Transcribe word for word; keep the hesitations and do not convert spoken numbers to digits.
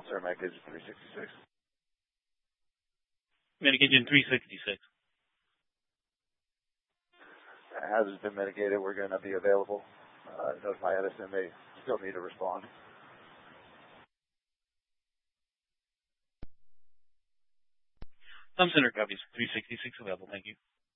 Sir, medication three sixty-six. Medication three sixty-six. As has been mitigated, we're going to be available. Uh, notify Edison they still need to respond. Some center copies three sixty-six available. Thank you.